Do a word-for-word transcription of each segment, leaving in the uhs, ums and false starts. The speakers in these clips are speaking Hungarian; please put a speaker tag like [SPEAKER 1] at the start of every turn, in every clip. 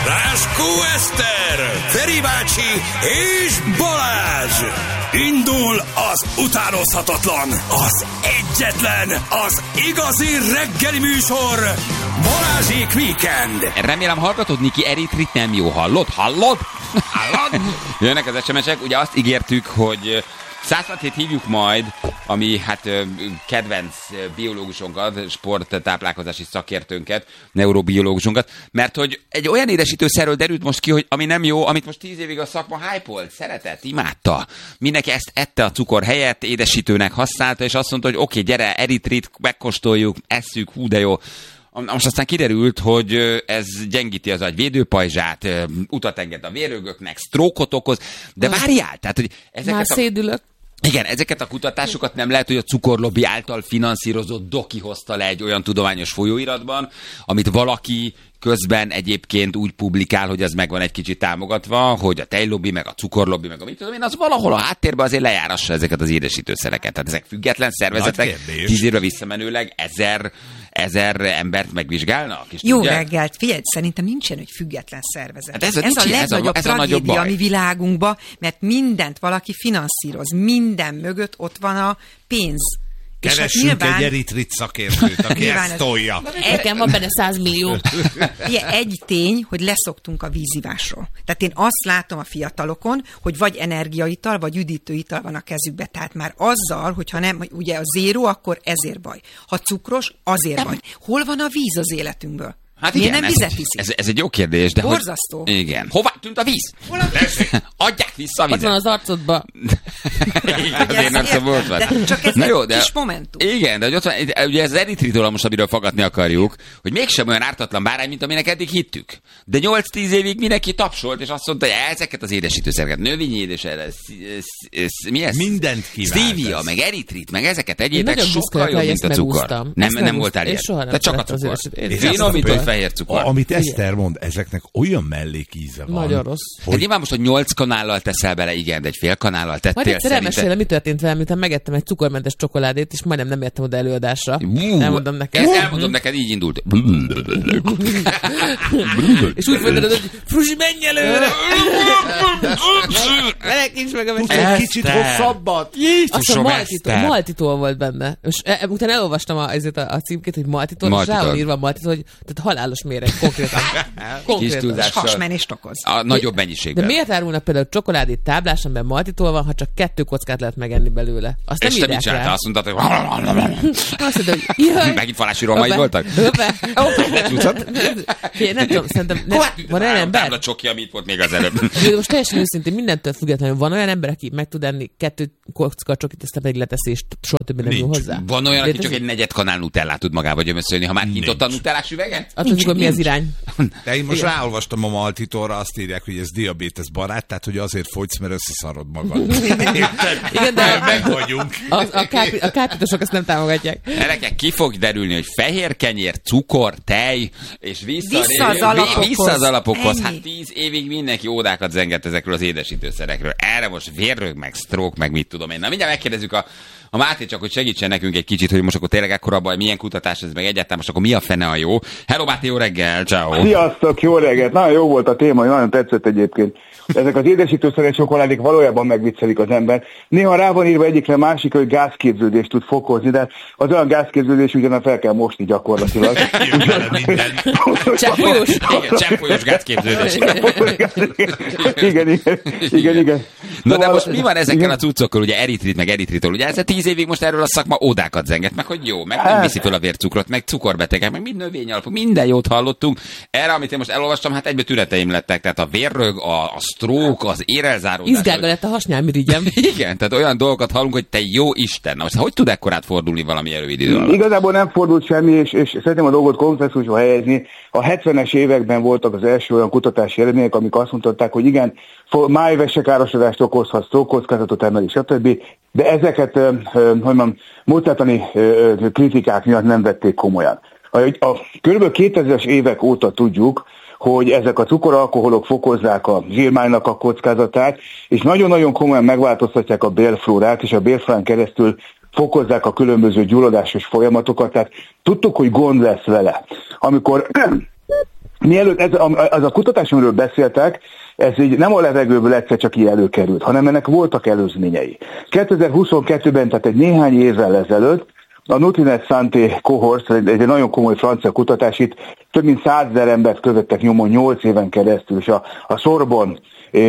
[SPEAKER 1] Lászkó Eszter, Feri bácsi és Balázs. Indul az utánozhatatlan, az egyetlen, az igazi reggeli műsor, Balázsék Weekend.
[SPEAKER 2] Remélem hallgatod, Niki, Eritrit nem jó hallod? Hallod? Hallod? Jönnek az es em esek, ugye azt ígértük, hogy száz hatvanhét hívjuk majd, ami hát kedvenc biológusunkat, sporttáplálkozási szakértőnket, neurobiológusunkat, mert hogy egy olyan édesítőszerről derült most ki, hogy ami nem jó, amit most tíz évig a szakma hype-olt, szeretett, imádta. Mindenki ezt ette a cukor helyett, édesítőnek használta, és azt mondta, hogy oké, okay, gyere, eritrit megkóstoljuk, esszük, hú de jó. Most aztán kiderült, hogy ez gyengíti az agy védőpajzsát, utat enged a vérrögöknek, sztrókot okoz, de várjál, tehát, hogy ezeket
[SPEAKER 3] Már szédülök.
[SPEAKER 2] Igen, ezeket a kutatásokat nem lehet, hogy a cukorlobbi által finanszírozott doki hozta le egy olyan tudományos folyóiratban, amit valaki közben egyébként úgy publikál, hogy az meg van egy kicsit támogatva, hogy a tejlobbi, meg a cukorlobbi, meg a mit tudom én, az valahol a háttérben azért lejárassa ezeket az édesítőszereket. Tehát ezek független szervezetek, tíz évre visszamenőleg ezer, ezer embert megvizsgálnak. És
[SPEAKER 4] Jó
[SPEAKER 2] tudják?
[SPEAKER 4] reggelt, figyelj, szerintem nincsen, hogy független szervezet.
[SPEAKER 2] Hát ez a,
[SPEAKER 4] ez
[SPEAKER 2] nincs,
[SPEAKER 4] a legnagyobb
[SPEAKER 2] ez a, ez a
[SPEAKER 4] tragédia a mi világunkban, mert mindent valaki finanszíroz, minden mögött ott van a pénz.
[SPEAKER 5] Keressünk nyilván... egy eritrit szakértőt, aki ezt tolja.
[SPEAKER 3] Nekem van benne száz millió.
[SPEAKER 4] Ilyen, egy tény, hogy leszoktunk a vízivásról. Tehát én azt látom a fiatalokon, hogy vagy energiaital, vagy üdítőital van a kezükbe. Tehát már azzal, hogyha nem, ugye a zéró, akkor ezért baj. Ha cukros, azért baj. Hol van a víz az életünkből?
[SPEAKER 2] Hát
[SPEAKER 4] Miért
[SPEAKER 2] igen,
[SPEAKER 4] nem
[SPEAKER 2] ez,
[SPEAKER 4] vizet hiszik?
[SPEAKER 2] Ez, ez egy jó kérdés. De
[SPEAKER 4] borzasztó.
[SPEAKER 2] Hogy, igen. Hová tűnt a víz?
[SPEAKER 4] Hol a víz?
[SPEAKER 2] Adják vissza a vizet.
[SPEAKER 3] Ott van az arcodba.
[SPEAKER 2] Igen, azért nem szabott van.
[SPEAKER 4] De csak ez
[SPEAKER 2] Na
[SPEAKER 4] egy
[SPEAKER 2] jó, de,
[SPEAKER 4] kis momentum.
[SPEAKER 2] Igen, de hogy ott van, ugye ez az eritritól most, amiről fogadni akarjuk, hogy mégsem olyan ártatlan bárány, mint aminek eddig hittük. De nyolc-tíz évig mindenki tapsolt, és azt mondta, hogy ezeket az édesítőszereket, növényi édesítőszereket, mi ez?
[SPEAKER 5] Mindent kívánt.
[SPEAKER 2] Stevia, meg eritrit, meg ezeket egyébek sokkal jobb, mint a cukor. Nem, nem voltál ilyen. Tehát csak a cukor. Finomított fehér cukor.
[SPEAKER 5] Amit Eszter mond, ezeknek olyan mellékíze van.
[SPEAKER 3] Nagyon rossz.
[SPEAKER 2] Hogy... De nyilván most, hogy nyolc kanállal teszel bele, igen, de egy fél kanállal tettél.
[SPEAKER 3] Majd egyszer elmesélem, mi történt velem, miután megettem egy cukormentes csokoládét, és majdnem nem értem oda előadásra.
[SPEAKER 2] Uh,
[SPEAKER 3] elmondom neked.
[SPEAKER 2] Ezt elmondom neked, így indult.
[SPEAKER 3] És úgy folytatod, hogy Fruzsi, menj előre! Menekíts meg a mesélést.
[SPEAKER 5] Egy kicsit hosszabbat.
[SPEAKER 3] Azt a Maltitól volt benne. És e, utána elolvastam a, ezért a, a címkét, hogy Maltitól, és rá van írva Maltitól, hogy tehát halálos méreg konkrétan. konkrétan.
[SPEAKER 4] És hasmenést okoz.
[SPEAKER 2] A nagyobb mennyiségben.
[SPEAKER 3] De miért árulnak például csokoládét táblás, amiben Maltitól van, ha csak kettő kockát lehet megenni belőle? Azt nem
[SPEAKER 2] és te mit csináltál? Azt mondtad, hogy...
[SPEAKER 3] Azt mondta, hogy jaj.
[SPEAKER 2] Megint falási romaid voltak?
[SPEAKER 3] Nem tudom, szerintem van olyan ember?
[SPEAKER 2] A csoki, amit volt még az előbb.
[SPEAKER 3] De most teljesen őszintén, mindentől függetlenül van olyan ember, aki meg tud enni kettő kocka csokit, aztán pedig leteszi, és soha többé nem jó hozzá.
[SPEAKER 2] Van olyan, aki csak egy negyed kanál nutellát tud magába gyömöszölni, ha már kintott a nutellás üveget?
[SPEAKER 3] Azt mondjuk, hogy mi az irány.
[SPEAKER 5] De én most ráolvastam a Maltitóra, azt írják, hogy ez diabétesz barát, tehát hogy azért fogysz, mert összeszarod magad.
[SPEAKER 3] Igen, de
[SPEAKER 5] meg vagyunk.
[SPEAKER 3] A, a, kápi, a kápitosok ezt nem támogatják.
[SPEAKER 2] Gyerekek, ki fog derülni, hogy fehér kenyér, cukor, tej, és vissza,
[SPEAKER 4] vissza az alapokhoz.
[SPEAKER 2] Vissza az alapokhoz.
[SPEAKER 4] Ennyi.
[SPEAKER 2] Hát tíz évig mindenki ódákat zengett ezekről az édesítőszerekről. Erre most vérrög, meg stroke, meg mit tudom én. Na mindjárt megkérdezzük a A Máté csak, hogy segítsen nekünk egy kicsit, hogy most akkor tényleg ekkora baj, milyen kutatás ez, meg egyáltalán most akkor mi a fene a jó. Hello Máté, jó reggel, ciao.
[SPEAKER 6] Sziasztok, jó reggelt. Nagyon jó volt a téma, nagyon tetszett egyébként. Ezek az édesítőszeres csokoládék valójában megviccelik az ember. Néha rá van írva egyikre másik, hogy gázképződést tud fokozni, de az olyan gázképződés ugyanan fel kell mosni gyakorlatilag.
[SPEAKER 3] Cseppfolyós.
[SPEAKER 2] Igen, cseppfolyós gázképződés.
[SPEAKER 6] Igen, igen, igen, igen.
[SPEAKER 2] Na de most mi van ezekkel a cuccokkal, ugye eritrit, meg eritritol, ugye ez a tíz évig most erről a szakma ódákat zenget, meg hogy jó, meg nem viszi fel a vércukrot, meg cukorbetegek, meg mind növényalapú, minden jót hallottunk. Erre, amit én most elolvastam, hát egybe tüneteim lettek, tehát a vérrög, a, a stroke, az érelzáródás.
[SPEAKER 3] Izgága lett a hasnyálmirigyem.
[SPEAKER 2] Igen, tehát olyan dolgokat hallunk, hogy te jó Isten. Na most hogy tud ekkorát fordulni valami rövid idő alatt?
[SPEAKER 6] Igazából nem fordult semmi, és, és szeretném a dolgot kontextusba helyezni. A hetvenes években voltak az első olyan kutatási eredmények, amik azt mutatták, hogy igen, májvesekárosodást okozhat, sztrókkockázatot emeli, stb. De ezeket, hogy mondjam, módszertani kritikák miatt nem vették komolyan. A, a kb. kétezres évek óta tudjuk, hogy ezek a cukoralkoholok fokozzák a zsírmánynak a kockázatát, és nagyon-nagyon komolyan megváltoztatják a bélflórát, és a bélflórán keresztül fokozzák a különböző gyulladásos folyamatokat, tehát tudtuk, hogy gond lesz vele. Amikor Mielőtt ez, az a kutatás, amiről beszéltek, ez így nem a levegőből egyszer csak így előkerült, hanem ennek voltak előzményei. kétezer-huszonkettőben, tehát egy néhány évvel ezelőtt, a Nutrinet Santé Cohort, egy, egy nagyon komoly francia kutatás, itt több mint százezer embert követtek nyomon nyolc éven keresztül, és a, a Sorbonne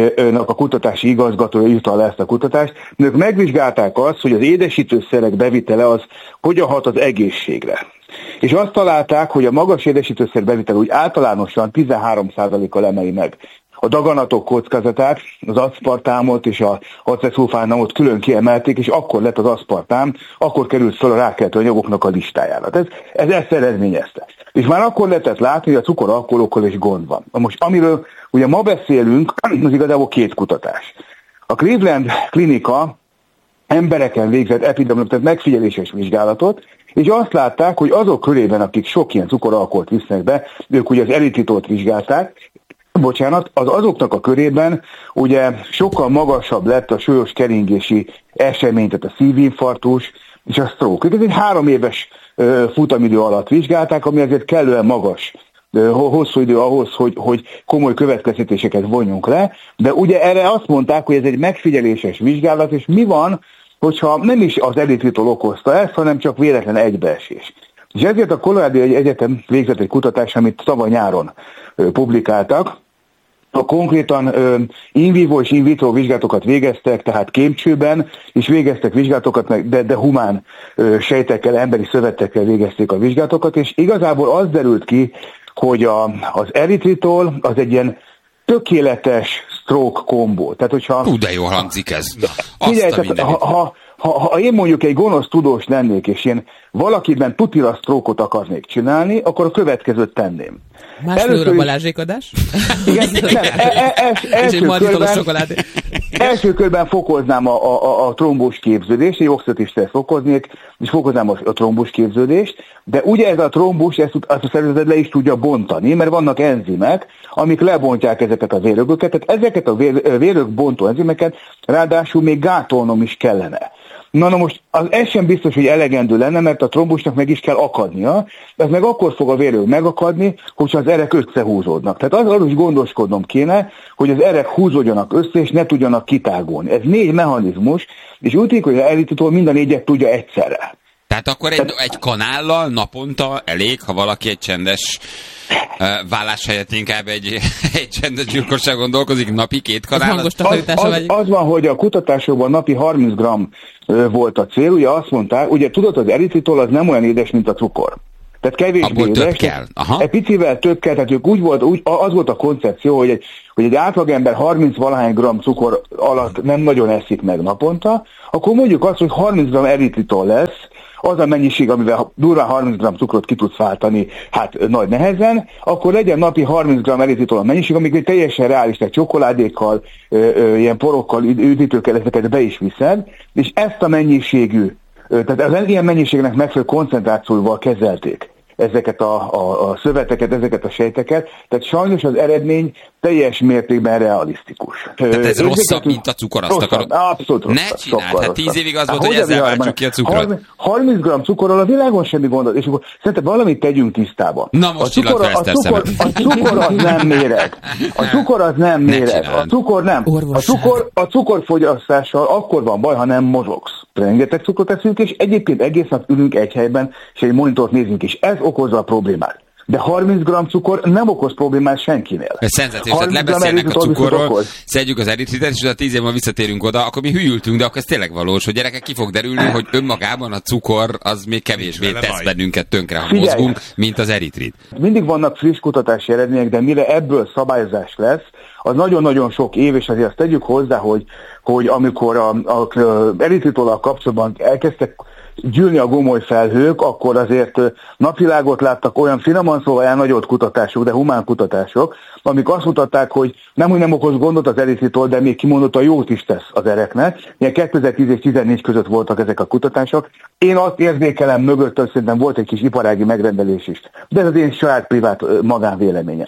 [SPEAKER 6] a kutatási igazgatója írta le ezt a kutatást. Ők megvizsgálták azt, hogy az édesítőszerek bevitele az hogyan hat az egészségre. És azt találták, hogy a magas édesítőszer bevitele úgy általánosan tizenhárom százalékkal emeli meg a daganatok kockázatát, az aszpartámot és a acesulfámot külön kiemelték, és akkor lett az aszpartám, akkor került fel a rákkeltő anyagoknak a listájára. Ez, ez ezt eredményezte. És már akkor lehetett látni, hogy a cukoralkoholokkal is gond van. Most amiről ugye ma beszélünk, az igazából két kutatás. A Cleveland Klinika embereken végzett epidemiológiai, tehát megfigyeléses vizsgálatot, és azt látták, hogy azok körében, akik sok ilyen cukoralkoholt visznek be, ők ugye az eritritolt vizsgálták, bocsánat, az azoknak a körében ugye sokkal magasabb lett a súlyos keringési esemény, tehát a szívinfarktus és a stroke. Ez egy három éves futamidő alatt vizsgálták, ami azért kellően magas, hosszú idő ahhoz, hogy, hogy komoly következtetéseket vonjunk le, de ugye erre azt mondták, hogy ez egy megfigyeléses vizsgálat, és mi van, hogyha nem is az eritritol okozta ezt, hanem csak véletlen egybeesés. És ezért a Colorado Egyetem végzett egy kutatás, amit tavaly nyáron publikáltak. A konkrétan in vivo és in vitro vizsgálatokat végeztek, tehát kémcsőben, és végeztek vizsgálatokat, de, de humán sejtekkel, emberi szövetekkel végezték a vizsgálatokat, és igazából az derült ki, hogy a, az eritritol az egy ilyen tökéletes stroke kombó. Tehát, hogyha...
[SPEAKER 2] Hú, de jól hangzik ez.
[SPEAKER 6] Figyelj, tehát, ha, ha, ha, ha én mondjuk egy gonosz tudós lennék, és én valakiben tutira stroke-ot akarnék csinálni, akkor a következőt tenném.
[SPEAKER 3] Másfél óra Balázsékadás?
[SPEAKER 6] Igen, nem, e, e, es, első, körben, első körben fokoznám a, a, a trombus képződést, egy oxidatív stressz fokoznék, és fokoznám a, a trombus képződést, de ugye ez a trombus, ezt, ezt a szervezet le is tudja bontani, mert vannak enzimek, amik lebontják ezeket a vérögöket, tehát ezeket a vér, vérög bontó enzimeket ráadásul még gátolnom is kellene. Na, na most az ez sem biztos, hogy elegendő lenne, mert a trombusnak meg is kell akadnia, ez meg akkor fog a vérög megakadni, hogyha az erek összehúzódnak. Tehát az arról is gondoskodnom kéne, hogy az erek húzódjanak össze, és ne tudjanak kitágulni. Ez négy mechanizmus, és úgy tűnik, hogy az eritritol mind a négyet tudja egyszerre.
[SPEAKER 2] Tehát akkor egy, egy kanállal naponta elég, ha valaki egy csendes uh, vállás helyett inkább egy, egy csendes gyilkosságon dolgozik, napi két kanál.
[SPEAKER 6] Az, az, az van, hogy a kutatásokban napi harminc gramm volt a cél, ugye azt mondták, ugye tudod, az eritritol az nem olyan édes, mint a cukor. Tehát kevésbé
[SPEAKER 2] édes. Több
[SPEAKER 6] kell. Aha. Egy picivel több kell, tehát ők úgy volt, úgy, az volt a koncepció, hogy egy, hogy egy átlagember harminc valahány gram cukor alatt nem nagyon eszik meg naponta, akkor mondjuk azt, hogy harminc gramm eritritol lesz, az a mennyiség, amivel durván harminc gramm cukrot ki tudsz váltani, hát nagy nehezen, akkor legyen napi harminc gramm eritritol a mennyiség, amikor teljesen reális, tehát csokoládékkal, ö, ö, ilyen porokkal, üdítőkkel ezeket be is viszed, és ezt a mennyiségű, ö, tehát az ilyen mennyiségnek megfelelő koncentrációval kezelték ezeket a, a, a szöveteket, ezeket a sejteket, tehát sajnos az eredmény teljes mértékben realisztikus.
[SPEAKER 2] Tehát ez rosszabb, mint a cukor, azt akarod?
[SPEAKER 6] Abszolút rosszabb.
[SPEAKER 2] Ne csináld, hát tíz évig az volt, hogy ezzel váltsuk ki a cukrot.
[SPEAKER 6] harminc gramm cukorral a világon semmi gondol, és akkor szerintem valamit tegyünk tisztába.
[SPEAKER 2] Na most csillag fel ezt
[SPEAKER 6] cukor, a cukor az nem méreg. A cukor az nem méreg. A cukor nem. A cukor, a cukorfogyasztással akkor van baj, ha nem mozogsz. Rengeteg cukrot eszünk, és egyébként egész nap ülünk egy helyben, és egy monitort nézünk is. Ez okozza a problémát. De harminc gramm cukor nem okoz problémát senkinél.
[SPEAKER 2] Ez szenzációs, tehát lebeszélnek a cukorról, szedjük az eritritet, és a tíz évvel visszatérünk oda, akkor mi hülyültünk, de akkor ez tényleg valós, hogy gyerekek, ki fog derülni, hogy önmagában a cukor az még kevésbé tesz bennünket tönkre, ha mozgunk, mint az eritrit. Mindig vannak friss kutatási eredmények, de mire ebből szabályozás lesz, az nagyon-nagyon sok év, és azért azt tegyük hozzá, hogy, hogy amikor a, a, a eritritollal kapcsolatban elkezdtek gyűlni a gomoly felhők, akkor azért napvilágot láttak olyan finoman szóval elnagyolt kutatások, de humán kutatások, amik azt mutatták, hogy nem, hogy nem okoz gondot az eritritol, de még kimondottan jót is tesz az ereknek. Ilyen kétezer-tíz és tizennégy között voltak ezek a kutatások. Én azt érzékelem mögött, hogy szerintem volt egy kis iparági megrendelés is. De ez az én saját privát magánvéleményem.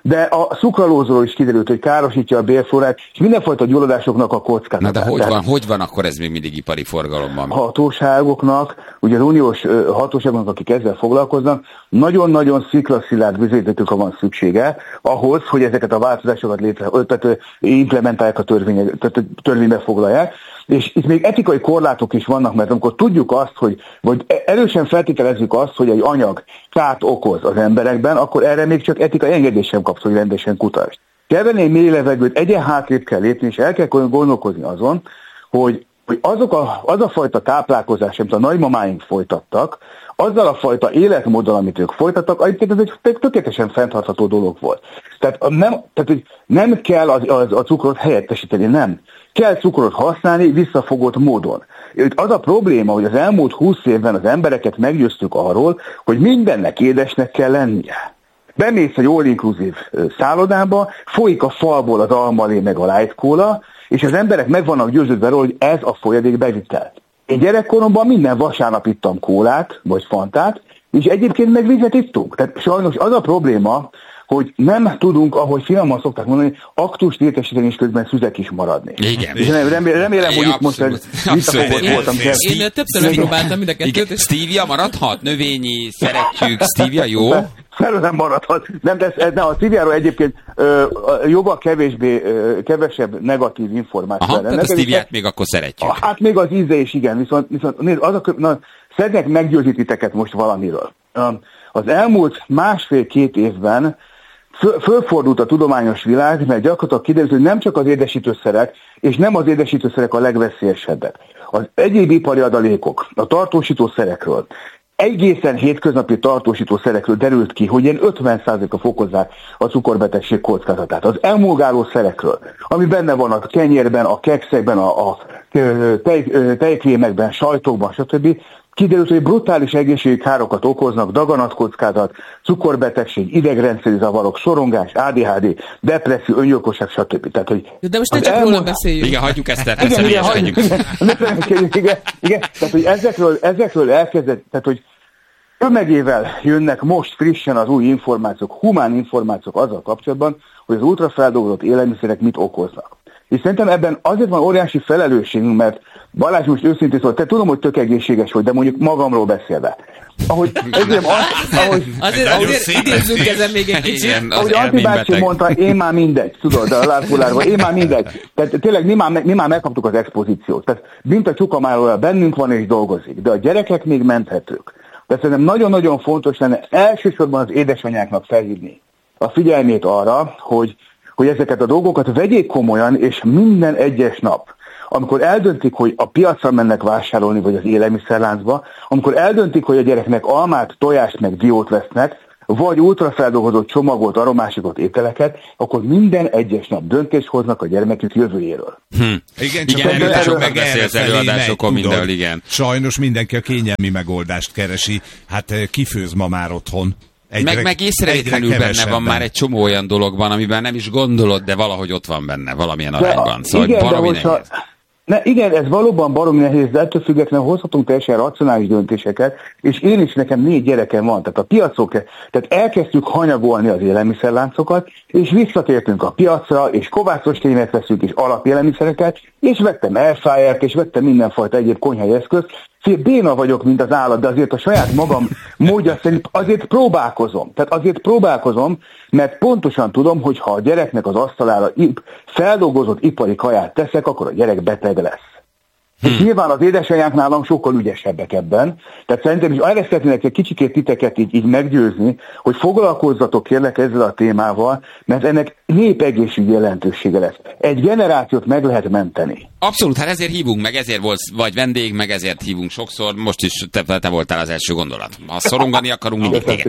[SPEAKER 6] De a szukralózról is kiderült, hogy károsítja a bélflórát, és mindenfajta gyulladásoknak a kockázatát.
[SPEAKER 2] Na de hogy van, hogy van akkor ez még mindig ipari forgalomban?
[SPEAKER 6] Hatóságoknak, ugye az uniós hatóságoknak, akik ezzel foglalkoznak, nagyon-nagyon sziklaszilárd bizonyítékokra van szüksége ahhoz, hogy ezeket a változásokat létre, tehát implementálják a törvény, tehát törvénybe foglalják. És itt még etikai korlátok is vannak, mert amikor tudjuk azt, hogy, vagy erősen feltételezzük azt, hogy egy anyag kárt okoz az emberekben, akkor erre még csak etikai engedés sem kapsz, hogy rendesen kutasd. Kell venni egy mély levegőt, egyen hátrébb kell lépni, és el kell gondolkozni azon, hogy, hogy azok a, az a fajta táplálkozás, amit a nagymamáink folytattak, azzal a fajta életmóddal, amit ők folytattak, egyébként ez egy tökéletesen fenntartható dolog volt. Tehát nem, tehát, hogy nem kell az, az, a cukrot helyettesíteni, nem. Kell cukrot használni visszafogott módon. Az a probléma, hogy az elmúlt húsz évben az embereket meggyőztük arról, hogy mindennek édesnek kell lennie. Bemész egy all-inclusive szállodába, folyik a falból az almalé meg a light cola, és az emberek meg vannak győződve róla, hogy ez a folyadék bevitel. Én gyerekkoromban minden vasárnap ittam kólát, vagy fantát, és egyébként meg vizet ittunk. Tehát sajnos az a probléma, hogy nem tudunk, ahogy finoman szokták mondani, aktust értesíteni, és közben szüzek is maradni.
[SPEAKER 2] Igen.
[SPEAKER 6] És remélem, remélem hogy itt most
[SPEAKER 2] abszolút
[SPEAKER 6] voltam.
[SPEAKER 3] Én többször megpróbáltam mind a kettőt.
[SPEAKER 2] Stevia maradhat? Növényi, szeretjük. Stevia jó?
[SPEAKER 6] Felül nem maradhat. Nem, de, ez, de a Stiviáról egyébként ö, jóval kevésbé, ö, kevesebb negatív információ.
[SPEAKER 2] Aha, tehát a Stiviát még akkor szeretjük.
[SPEAKER 6] Hát még az íze is, igen. Viszont, viszont nézd, az a, na, szeretnék meggyőzni titeket most valamiről. Az elmúlt másfél-két évben föl, fölfordult a tudományos világ, mert gyakorlatilag kiderült, hogy nem csak az édesítőszerek, és nem az édesítőszerek a legveszélyesebbek. Az egyéb ipari adalékok, a tartósítószerekről, egészen hétköznapi tartósítószerekről derült ki, hogy ilyen ötven százaléka fokozzák a cukorbetegség kockázatát. Az emulgáló szerekről, ami benne van a kenyérben, a kekszekben, a, a tej, tejkrémekben, sajtokban, stb., kiderült, hogy brutális egészségi károkat okoznak, daganatkockázat, cukorbetegség, idegrendszeri zavarok, szorongás, á dé há dé, depresszió, öngyilkosság, stb. Tehát, hogy
[SPEAKER 3] de most ne csak elmond... róla beszéljünk.
[SPEAKER 2] Igen, hagyjuk ezt el,
[SPEAKER 6] igen, igen, hagyjuk, igen, igen, igen, tehát, hogy ezekről, ezekről elkezdett, tehát, hogy tömegével jönnek most frissen az új információk, humán információk azzal kapcsolatban, hogy az ultrafeldolgozott élelmiszerek mit okoznak. És szerintem ebben azért van óriási felelősségünk, mert Balázs most őszintén szól, te tudom, hogy tök egészséges vagy, de mondjuk magamról beszélve. Ahogy, ezért, az, ahogy,
[SPEAKER 3] azért azért idézzünk ezen még egy kicsit.
[SPEAKER 6] Ahogy Antti bácsi mondta, én már mindegy, tudod, a lászkulárban, én már mindegy. Tehát tényleg mi már, mi már megkaptuk az expozíciót. Tehát mint a csukamáról bennünk van és dolgozik, de a gyerekek még menthetők. De szerintem nagyon-nagyon fontos lenne elsősorban az édesanyáknak felhívni a figyelmét arra, hogy hogy ezeket a dolgokat vegyék komolyan, és minden egyes nap, amikor eldöntik, hogy a piacra mennek vásárolni, vagy az élelmiszerláncba, amikor eldöntik, hogy a gyereknek almát, tojást, meg diót vesznek, vagy ultrafeldolgozott csomagolt, aromásított ételeket, akkor minden egyes nap döntést hoznak a gyermekük jövőjéről.
[SPEAKER 2] Hm. Igen, csak igen, erről sok megbeszélsz előadásokon mindenhol, igen.
[SPEAKER 5] Sajnos mindenki a kényelmi megoldást keresi, hát kifőz ma már otthon. Egyre,
[SPEAKER 2] meg, meg észrevétlenül benne van már egy csomó olyan dologban, amiben nem is gondolod, de valahogy ott van benne, valamilyen de arányban. Szóval igen, baromi nehéz. Ha,
[SPEAKER 6] ne, igen, ez valóban baromi nehéz, de ettől függetlenül hozhatunk teljesen racionális döntéseket, és én is, nekem négy gyerekem van, tehát a piacok, tehát elkezdtük hanyagolni az élelmiszerláncokat, és visszatértünk a piacra, és kovászos tényet veszünk, és alapélelmiszereket, és vettem airfryert, és vettem mindenfajta egyéb konyhai eszközt. Béna vagyok, mint az állat, de azért a saját magam módja szerint azért próbálkozom. Tehát azért próbálkozom, mert pontosan tudom, hogy ha a gyereknek az asztalára feldolgozott ipari kaját teszek, akkor a gyerek beteg lesz. Hmm. És nyilván az édesanyák nálam sokkal ügyesebbek ebben. Tehát szerintem is arra szeretnék egy kicsikét titeket így, így meggyőzni, hogy foglalkozzatok kérlek ezzel a témával, mert ennek népegészségügyi jelentősége lesz. Egy generációt meg lehet menteni.
[SPEAKER 2] Abszolút, hát ezért hívunk meg, ezért volt vagy vendég, meg ezért hívunk sokszor. Most is te, te voltál az első gondolat. Ha szorongani akarunk, mindig téged.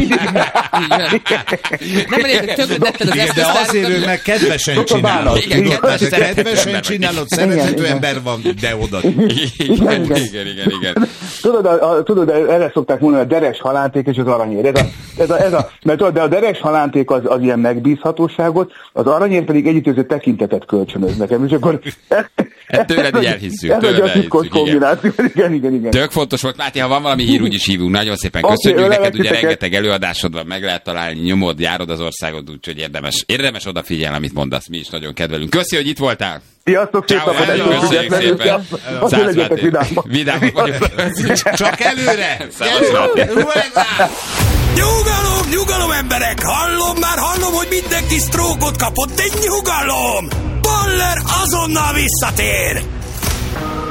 [SPEAKER 3] Nem elég, többet tetted az
[SPEAKER 5] de azért ő meg kedvesen csinálod. Kedvesen csinálod, szerethető ember van, de oda.
[SPEAKER 2] Igen, igen, igen, igen.
[SPEAKER 6] Tudod, a, a, tudod, erre szokták mondani, a deres halánték és az aranyér. Ez a, ez a, ez a, mert tudod, de a deres halánték az, az ilyen megbízhatóságot, az aranyér pedig együttőző tekintetet kölcsönöz nekem. És akkor
[SPEAKER 2] Tőled így elhisszük.
[SPEAKER 6] Ez egy a titkos kombináció. Igen, igen, igen.
[SPEAKER 2] Tök fontos volt, Máté, ha van valami hír, úgyis hívunk. Nagyon szépen köszönjük okay, neked, ugye rengeteg előadásod van, meg lehet találni, nyomod, járod az országot, úgyhogy érdemes, érdemes odafigyelni, amit mondasz, mi is nagyon kedvelünk. Köszi, hogy itt voltál.
[SPEAKER 6] Sziasztok, szép napot!
[SPEAKER 2] Köszönjük szépen!
[SPEAKER 6] Azt legyetek vidámak.
[SPEAKER 2] Vidámak vagyok.
[SPEAKER 5] Csak előre!
[SPEAKER 1] Nyugalom, nyugalom emberek! Hallom, már hallom, hogy mindenki sztrókot kapott, de nyugalom! Baller azonnal visszatér!